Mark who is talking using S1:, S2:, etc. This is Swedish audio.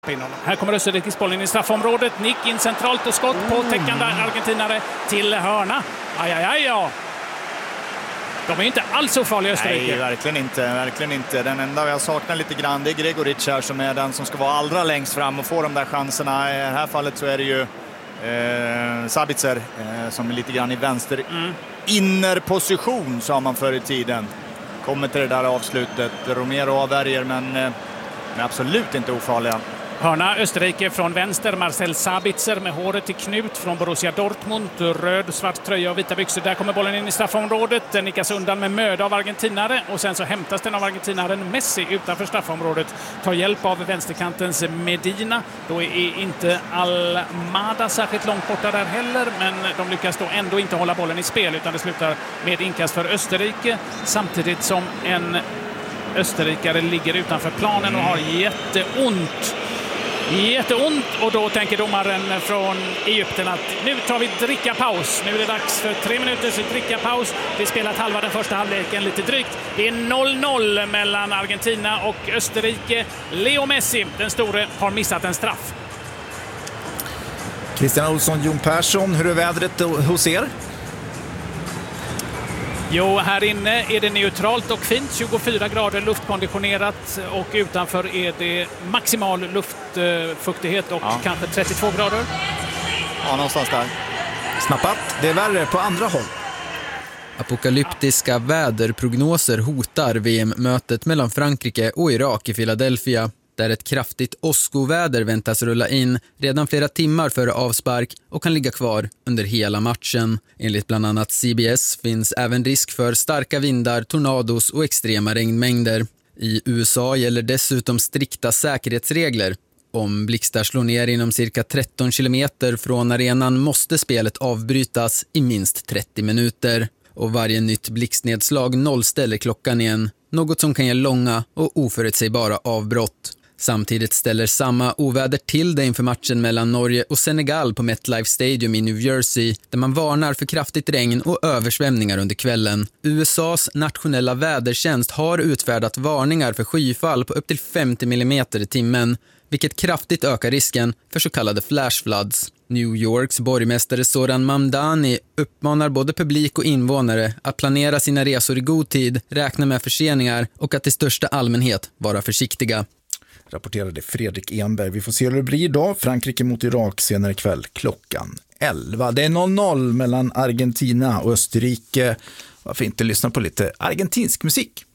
S1: Här kommer Österrikes bollen i straffområdet. Nick in centralt och skott på täckande argentinare till hörna. Ja. De är ju inte alls så farliga, Österrike.
S2: Nej, verkligen inte. Den enda jag saknar lite grann, det är Gregoric här som är den som ska vara allra längst fram och få de där chanserna. I det här fallet så är det ju Sabitzer som är lite grann i vänster innerposition, sa man förr i tiden. Kommer till det där avslutet. Romero avvärjer, men är absolut inte ofarliga.
S1: Hörna Österrike från vänster, Marcel Sabitzer med håret i knut från Borussia Dortmund, röd, svart tröja och vita byxor. Där kommer bollen in i straffområdet, den nickas undan med möda av argentinare och sen så hämtas den av argentinaren Messi utanför straffområdet. Tar hjälp av vänsterkantens Medina. Då är inte Almada särskilt långt borta där heller, men de lyckas då ändå inte hålla bollen i spel, utan det slutar med inkast för Österrike, samtidigt som en österrikare ligger utanför planen och har jätteont, och då tänker domaren från Egypten att nu tar vi dricka-paus. Nu är det dags för 3 minuters dricka-paus. Det är spelat halva den första halvleken lite drygt. Det är 0-0 mellan Argentina och Österrike. Leo Messi, den store, har missat en straff.
S3: Christian Olsson, Jon Persson, hur är vädret hos er?
S1: Jo, här inne är det neutralt och fint, 24 grader luftkonditionerat, och utanför är det maximal luftfuktighet och kanske 32 grader.
S2: Ja, någonstans där.
S3: Snappat, det är värre på andra håll.
S4: Apokalyptiska väderprognoser hotar VM-mötet mellan Frankrike och Irak i Philadelphia, där ett kraftigt åskoväder väntas rulla in redan flera timmar före avspark och kan ligga kvar under hela matchen. Enligt bland annat CBS finns även risk för starka vindar, tornados och extrema regnmängder. I USA gäller dessutom strikta säkerhetsregler. Om blixtar slår ner inom cirka 13 kilometer från arenan måste spelet avbrytas i minst 30 minuter. Och varje nytt blixtnedslag nollställer klockan igen, något som kan ge långa och oförutsägbara avbrott. Samtidigt ställer samma oväder till det inför matchen mellan Norge och Senegal på MetLife Stadium i New Jersey, där man varnar för kraftigt regn och översvämningar under kvällen. USAs nationella vädertjänst har utfärdat varningar för skyfall på upp till 50 mm i timmen, vilket kraftigt ökar risken för så kallade flash floods. New Yorks borgmästare Zoran Mamdani uppmanar både publik och invånare att planera sina resor i god tid, räkna med förseningar och att i största allmänhet vara försiktiga.
S3: Rapporterade Fredrik Enberg. Vi får se hur det blir då. Frankrike mot Irak senare ikväll klockan 11. Det är 0-0 mellan Argentina och Österrike. Varför inte lyssna på lite argentinsk musik?